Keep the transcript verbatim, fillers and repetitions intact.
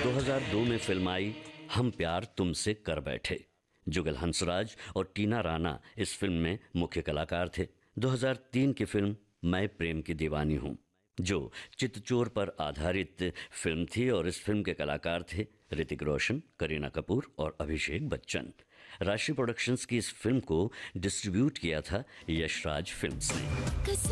दो हज़ार दो में फिल्म आई हम प्यार तुमसे कर बैठे। जुगल हंसराज और टीना राणा इस फिल्म में मुख्य कलाकार थे। दो हज़ार तीन की फिल्म मैं प्रेम की दीवानी हूँ, जो चितचोर पर आधारित फिल्म थी, और इस फिल्म के कलाकार थे ऋतिक रोशन, करीना कपूर और अभिषेक बच्चन। राशि प्रोडक्शंस की इस फिल्म को डिस्ट्रीब्यूट किया था यशराज फिल्म्स ने।